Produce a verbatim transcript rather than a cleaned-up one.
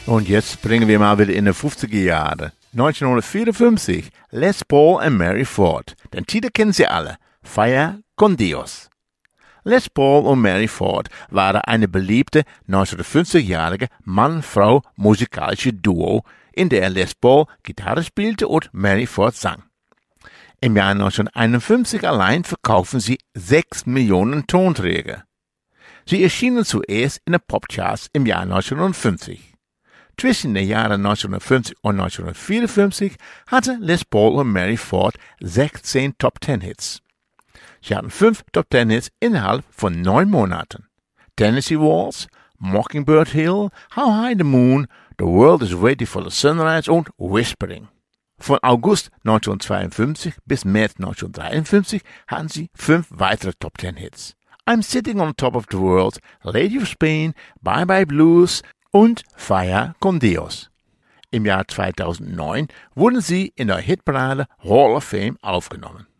Und jetzt springen wir mal wieder in die fünfziger Jahre. neunzehnhundertvierundfünfzig, Les Paul und Mary Ford. Den Titel kennen Sie alle, Fire con Dios. Les Paul und Mary Ford waren eine beliebte neunzehnhundertfünfzigjährige Mann-Frau-musikalische Duo, in der Les Paul Gitarre spielte und Mary Ford sang. Im Jahr neunzehnhunderteinundfünfzig allein verkauften sie sechs Millionen Tonträger. Sie erschienen zuerst in den Popcharts im Jahr neunzehnhundertfünfzig. Zwischen den Jahren neunzehnhundertfünfzig und neunzehnhundertvierundfünfzig hatte Les Paul und Mary Ford sechzehn Top-Ten-Hits. Sie hatten fünf Top-Ten-Hits innerhalb von neun Monaten. Tennessee Waltz, Mockingbird Hill, How High the Moon, The World is Ready for the Sunrise und Whispering. Von August neunzehnhundertzweiundfünfzig bis März neunzehnhundertdreiundfünfzig hatten sie fünf weitere Top-Ten-Hits. I'm Sitting on Top of the World, Lady of Spain, Bye Bye Blues und Fire con Dios. Im Jahr zweitausendneun wurden sie in der Hitparade Hall of Fame aufgenommen.